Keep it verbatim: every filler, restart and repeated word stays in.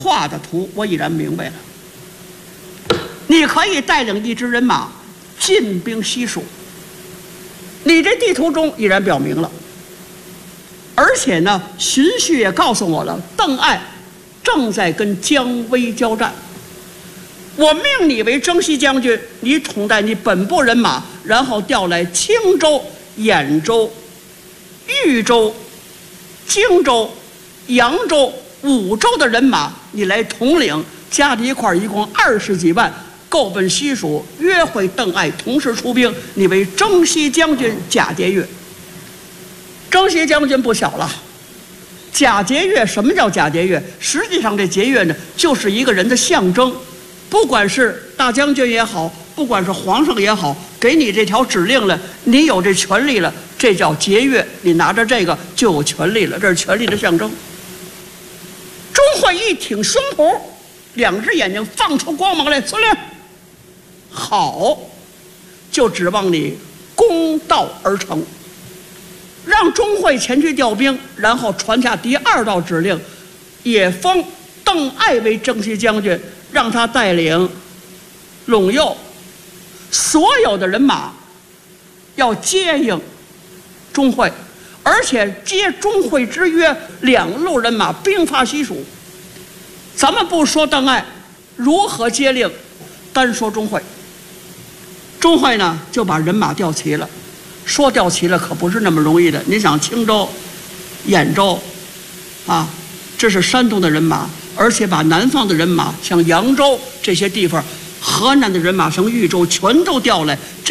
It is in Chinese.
画的图我已然明白了。你可以带领一支人马进兵西蜀，你这地图中已然表明了。而且呢，荀彧也告诉我了，邓艾正在跟姜维交战。我命你为征西将军，你统带你本部人马，然后调来青州、兖州、豫州、荆州、扬州、五州的人马，你来统领，加在一块儿一共二十几万，够奔西蜀，约会邓艾，同时出兵。你为征西将军贾节钺。征西将军不小了。贾节钺，什么叫贾节钺？实际上这节钺呢，就是一个人的象征。不管是大将军也好，不管是皇上也好，给你这条指令了，你有这权利了，这叫节钺。你拿着这个就有权利了，这是权力的象征。钟会一挺胸脯，两只眼睛放出光芒来，司令，好，就指望你公道而成。让钟会前去调兵，然后传下第二道指令，也封邓艾为征西将军，让他带领陇右所有的人马要接应钟会，而且接钟会之约，两路人马兵发西蜀。咱们不说邓艾如何接令，单说钟会。钟会呢，就把人马调齐了。说调齐了可不是那么容易的。你想青州、兖州，啊，这是山东的人马，而且把南方的人马，像扬州这些地方，河南的人马像豫州全都调来，